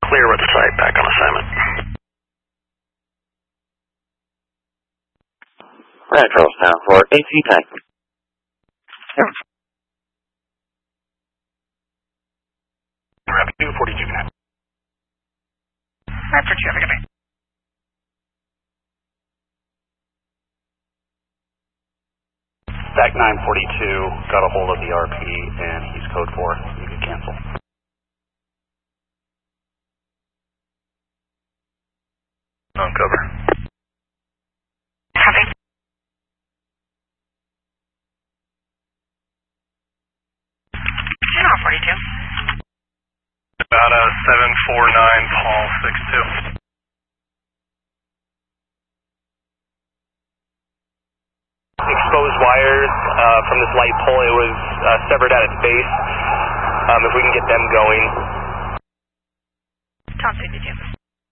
Clear with the site, back on assignment. Red Charles now for AC tank. Rapid 242 connect. Rapid traffic, good night. Back 942, got a hold of the RP and he's code 4. You can cancel. On cover. Copy. Channel 42. About a 749 Paul 62. Exposed wires from this light pole, it was severed at its base. If we can get them going. Tom 62.